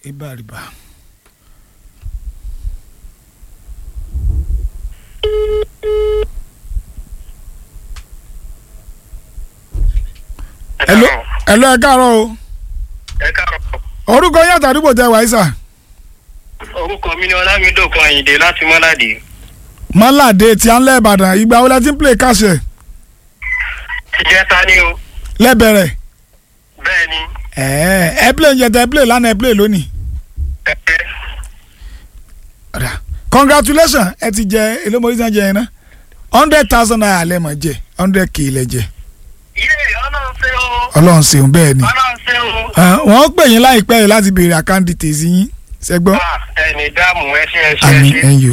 ibàrìbà. hello ẹ káàárọ̀ o. ẹ káàárọ̀. orúkọ yín àtàdúgbò tẹ wáyé sà. orúkọ mi ni Ọlámídòkun Àyìndé láti Mọ́ládé. Mọ́ládé tí a ń lẹ́ Ìbàdàn ìgbà wo la ti ń play káṣẹ̀. ìjẹta ni o. lẹ́bẹ̀rẹ̀. bẹ́ẹ̀ ni. ẹ play ìjẹta ẹ play lánàá ẹ play lónìí. Congratulations ẹ ti jẹ elomori san jẹ yẹn náà 100,000 naira lẹ mọ̀ jẹ 100k lẹ jẹ. Ọlọ́run ṣeun bẹ́ẹ̀ ni wọ́n pè yín láìpẹ́ yìí láti béèrè àkáǹtì tèzí yín ṣẹ́gbọ́. ẹni dáàmú ẹṣẹ àmì ẹ̀yọ́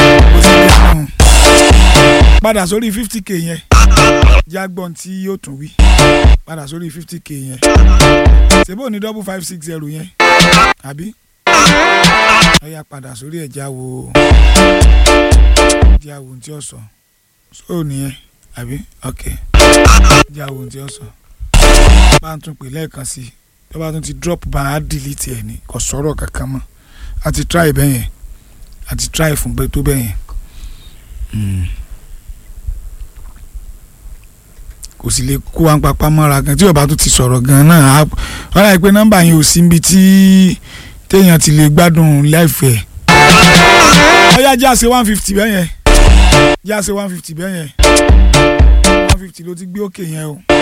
padà sórí 50k yẹn jágbọ́n tí yóò tún wí padà sórí 50k yẹn ṣebó ní 5560 yẹn àbí ó yá padà sórí ẹ̀ jáwo tí ó sọ sóò nìyẹn àbí ok jáwo tí ó sọ bá ń tún pè lẹ́ẹ̀kan sí tó bá tún ti drop bá a delete ẹ̀ ní kò sọ̀rọ̀ kankan mọ́ a ti try bẹ́ẹ̀ yẹn a ti try fún bẹ́ẹ̀ tó bẹ́ẹ̀ yẹn kò sì lè kó wa papá mọ́ra gan tí ó bá tún ti sọ̀rọ̀ gan náà wọ́n láì pé nọ́mbà yẹn ò sí níbi tí téèyàn ti lè gbádùn láìfẹ́ ọ̀yá jáse 150 bẹ́ẹ̀ yẹn jáse 150 bẹ́ẹ̀ yẹn 150 ló ti gbé òkè yẹn o.